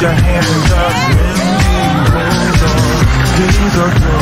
your hand and just let me hold on. Days are